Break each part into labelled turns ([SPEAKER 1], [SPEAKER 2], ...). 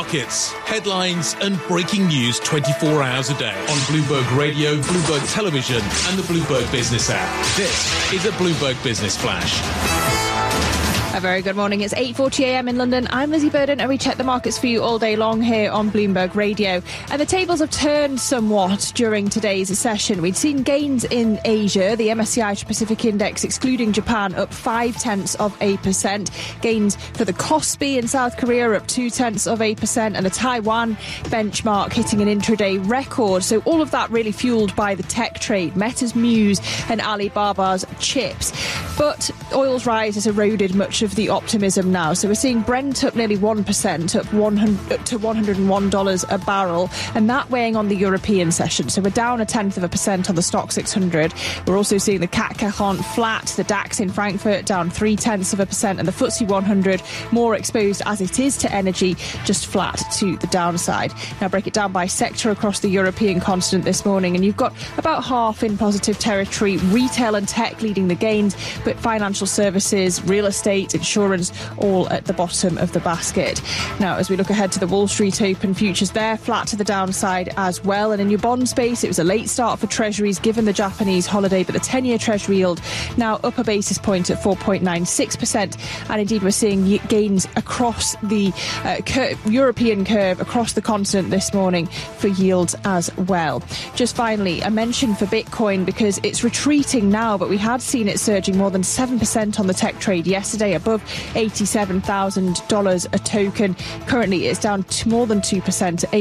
[SPEAKER 1] markets, headlines and breaking news 24 hours a day on Bloomberg Radio, Bloomberg Television and the Bloomberg Business app. This is a Bloomberg Business Flash.
[SPEAKER 2] A very good morning. It's 8:40am in London. I'm Lizzie Burden and we check the markets for you all day long here on Bloomberg Radio. And the tables have turned somewhat during today's session. We'd seen gains in Asia. The MSCI Asia Pacific Index, excluding Japan, up 0.5%. Gains for the Kospi in South Korea up 0.2%. And the Taiwan benchmark hitting an intraday record. So all of that really fueled by the tech trade, Meta's Muse and Alibaba's chips. But oil's rise has eroded much of the optimism now. So we're seeing Brent up nearly 1%, up to $101 a barrel, and that weighing on the European session. So we're down 0.1% on the Stock 600. We're also seeing the CAC 40 flat, the DAX in Frankfurt down 0.3%, and the FTSE 100 more exposed as it is to energy, just flat to the downside. Now break it down by sector across the European continent this morning, and you've got about half in positive territory. Retail and tech leading the gains, but financial services, real estate, insurance all at the bottom of the basket. Now, as we look ahead to the Wall Street Open, futures there flat to the downside as well. And in your bond space, it was a late start for treasuries given the Japanese holiday, but the 10-year treasury yield now up a basis point at 4.96%. And indeed, we're seeing gains across the European curve, across the continent this morning for yields as well. Just finally, a mention for Bitcoin because it's retreating now, but we had seen it surging more than 7% on the tech trade yesterday, above $87,000 a token. Currently, it's down to more than 2% to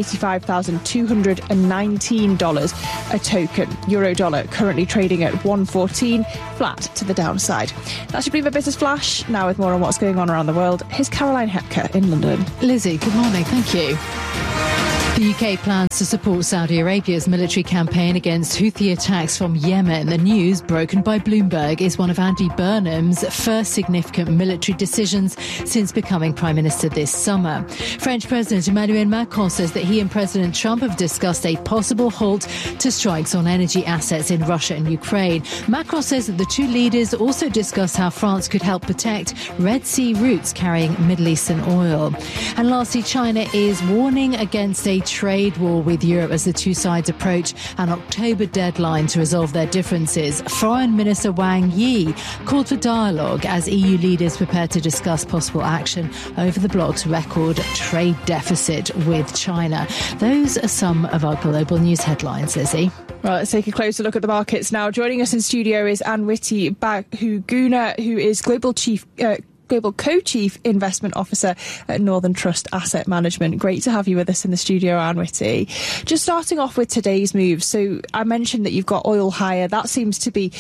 [SPEAKER 2] $85,219 a token. Euro dollar currently trading at 114, flat to the downside. That's your Bloomberg Business Flash. Now with more on what's going on around the world, here's Caroline Hepker in London.
[SPEAKER 3] Lizzie, good morning. Thank you. The UK plans to support Saudi Arabia's military campaign against Houthi attacks from Yemen. The news, broken by Bloomberg, is one of Andy Burnham's first significant military decisions since becoming Prime Minister this summer. French President Emmanuel Macron says that he and President Trump have discussed a possible halt to strikes on energy assets in Russia and Ukraine. Macron says that the two leaders also discussed how France could help protect Red Sea routes carrying Middle Eastern oil. And lastly, China is warning against a trade war with Europe as the two sides approach an October deadline to resolve their differences. Foreign Minister Wang Yi called for dialogue as EU leaders prepare to discuss possible action over the bloc's record trade deficit with China. Those are some of our global news headlines, Lizzie.
[SPEAKER 2] Well, let's take a closer look at the markets now. Joining us in studio is Anne Witty-Bahuguna, who is Global Co-Chief Investment Officer at Northern Trust Asset Management. Great to have you with us in the studio, Anne Witty. Just starting off with today's moves. So I mentioned that you've got oil higher. That seems to be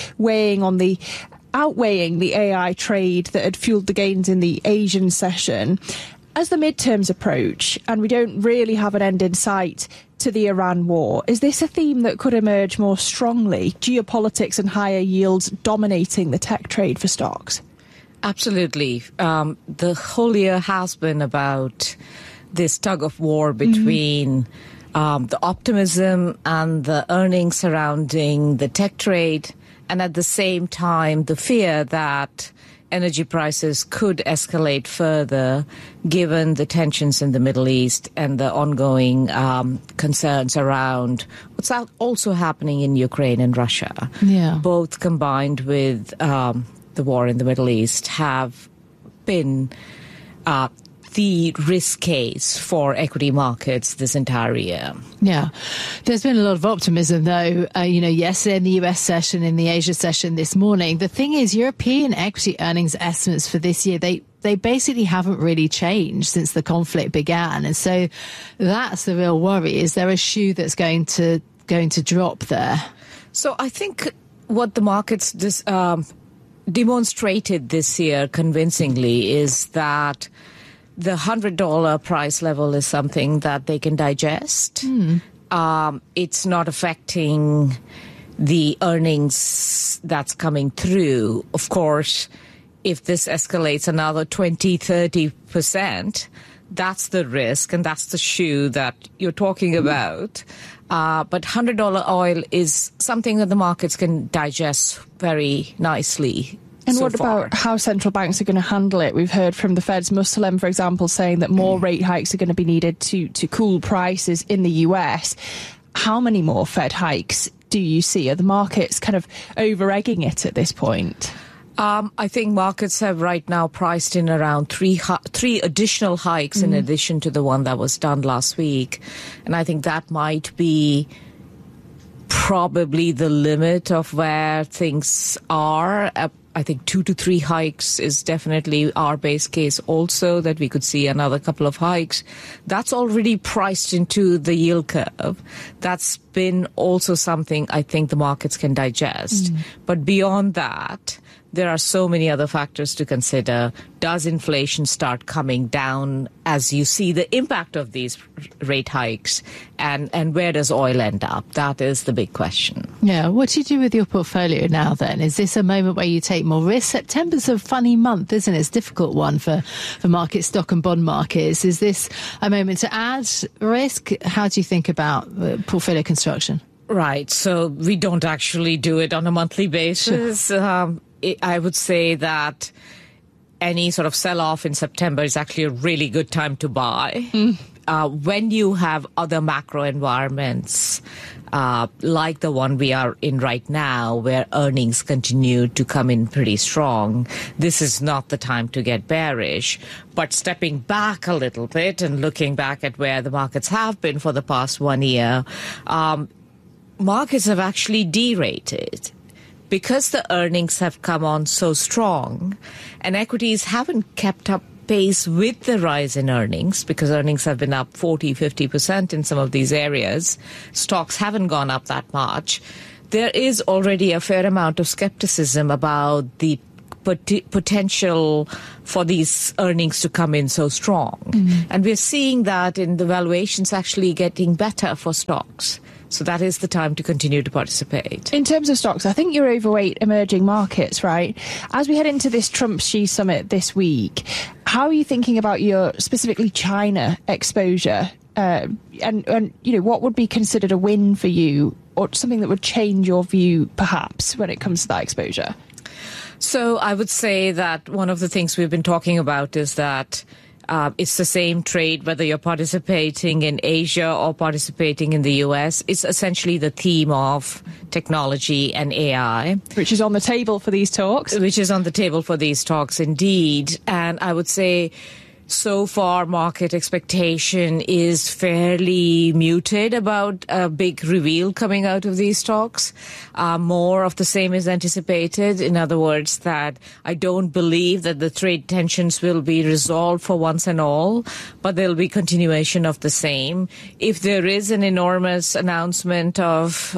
[SPEAKER 2] outweighing the AI trade that had fueled the gains in the Asian session. As the midterms approach, and we don't really have an end in sight to the Iran war, is this a theme that could emerge more strongly? Geopolitics and higher yields dominating the tech trade for stocks?
[SPEAKER 4] Absolutely. The whole year has been about this tug of war between the optimism and the earnings surrounding the tech trade, and at the same time, the fear that energy prices could escalate further given the tensions in the Middle East and the ongoing concerns around what's also happening in Ukraine and Russia.
[SPEAKER 3] Yeah.
[SPEAKER 4] Both combined with the war in the Middle East have been the risk case for equity markets this entire year.
[SPEAKER 3] Yeah. There's been a lot of optimism, though, yesterday in the US session, in the Asia session this morning. The thing is, European equity earnings estimates for this year, they basically haven't really changed since the conflict began. And so that's the real worry. Is there a shoe that's going to drop there?
[SPEAKER 4] So I think what the markets demonstrated this year convincingly is that the $100 price level is something that they can digest. It's not affecting the earnings that's coming through. Of course, if this escalates another 20-30%, that's the risk and that's the shoe that you're talking about. But $100 oil is something that the markets can digest very nicely.
[SPEAKER 2] And what about how central banks are going to handle it? We've heard from the Fed's Muslim, for example, saying that more rate hikes are going to be needed to cool prices in the US. How many more Fed hikes do you see? Are the markets kind of over-egging it at this point?
[SPEAKER 4] I think markets have right now priced in around three additional hikes in addition to the one that was done last week. And I think that might be probably the limit of where things are. I think 2 to 3 hikes is definitely our base case also, that we could see another couple of hikes. That's already priced into the yield curve. That's been also something I think the markets can digest. But beyond that, there are so many other factors to consider. Does inflation start coming down as you see the impact of these rate hikes? And where does oil end up? That is the big question.
[SPEAKER 3] Yeah. What do you do with your portfolio now then? Is this a moment where you take more risk? September's a funny month, isn't it? It's a difficult one for market, stock and bond markets. Is this a moment to add risk? How do you think about portfolio construction?
[SPEAKER 4] Right. So we don't actually do it on a monthly basis. Sure. I would say that any sort of sell-off in September is actually a really good time to buy. When you have other macro environments like the one we are in right now, where earnings continue to come in pretty strong, this is not the time to get bearish. But stepping back a little bit and looking back at where the markets have been for the past 1 year, markets have actually derated. Because the earnings have come on so strong and equities haven't kept up pace with the rise in earnings, because earnings have been up 40, 50% in some of these areas, stocks haven't gone up that much. There is already a fair amount of skepticism about the potential for these earnings to come in so strong. And we're seeing that in the valuations actually getting better for stocks. So that is the time to continue to participate.
[SPEAKER 2] In terms of stocks, I think you're overweight emerging markets, right? As we head into this Trump-Xi summit this week, how are you thinking about your specifically China exposure? And you know, what would be considered a win for you, or something that would change your view, perhaps, when it comes to that exposure?
[SPEAKER 4] So I would say that one of the things we've been talking about is that it's the same trade, whether you're participating in Asia or participating in the US. It's essentially the theme of technology and AI.
[SPEAKER 2] Which is on the table for these talks.
[SPEAKER 4] Which is on the table for these talks, indeed. And I would say so far market expectation is fairly muted about a big reveal coming out of these talks. More of the same is anticipated. In other words, that I don't believe that the trade tensions will be resolved for once and all, but there'll be continuation of the same. If there is an enormous announcement of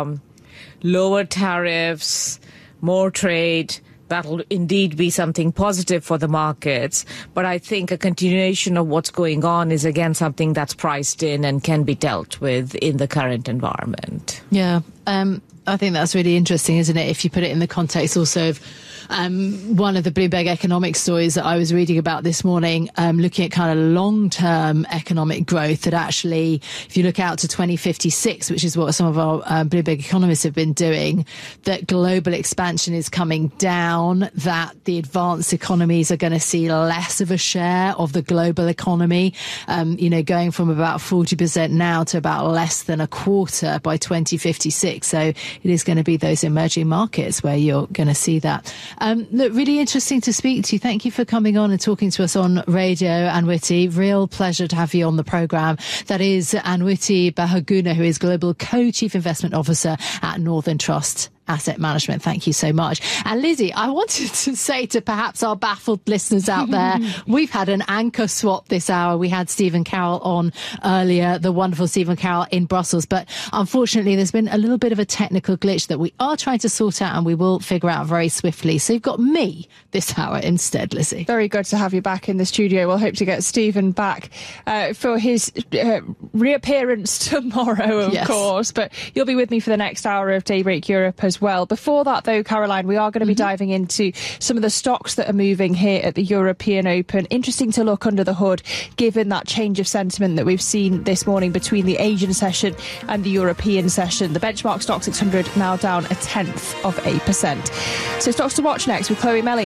[SPEAKER 4] lower tariffs, more trade, that'll indeed be something positive for the markets. But I think a continuation of what's going on is, again, something that's priced in and can be dealt with in the current environment.
[SPEAKER 3] Yeah, I think that's really interesting, isn't it? If you put it in the context also of one of the Bloomberg economic stories that I was reading about this morning, looking at kind of long-term economic growth, that actually, if you look out to 2056, which is what some of our Bloomberg economists have been doing, that global expansion is coming down, that the advanced economies are going to see less of a share of the global economy, going from about 40% now to about less than a quarter by 2056. So it is going to be those emerging markets where you're going to see that. Look, really interesting to speak to you. Thank you for coming on and talking to us on radio, Anwiti. Real pleasure to have you on the programme. That is Anwiti Bahaguna, who is Global Co-Chief Investment Officer at Northern Trust Asset Management. Thank you so much. And Lizzie, I wanted to say to perhaps our baffled listeners out there, we've had an anchor swap this hour. We had Stephen Carroll on earlier, the wonderful Stephen Carroll in Brussels. But unfortunately, there's been a little bit of a technical glitch that we are trying to sort out, and we will figure out very swiftly. So you've got me this hour instead, Lizzie.
[SPEAKER 2] Very good to have you back in the studio. We'll hope to get Stephen back for his reappearance tomorrow, of course. But you'll be with me for the next hour of Daybreak Europe as as well. Before that, though, Caroline, we are going to be diving into some of the stocks that are moving here at the European Open. Interesting to look under the hood, given that change of sentiment that we've seen this morning between the Asian session and the European session. The benchmark stock 600 now down 0.1%. So stocks to watch next with Chloe Melly.